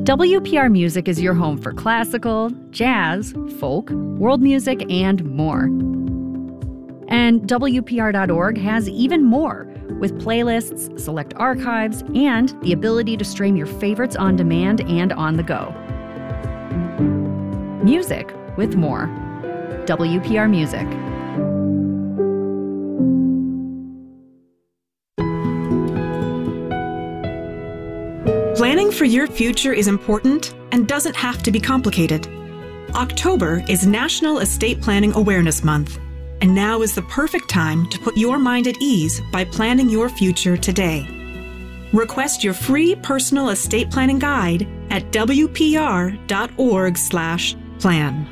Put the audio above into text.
WPR Music is your home for classical, jazz, folk, world music, and more. And WPR.org has even more, with playlists, select archives, and the ability to stream your favorites on demand and on the go. Music with more. WPR Music. Planning for your future is important and doesn't have to be complicated. October is National Estate Planning Awareness Month, and now is the perfect time to put your mind at ease by planning your future today. Request your free personal estate planning guide at WPR.org/plan.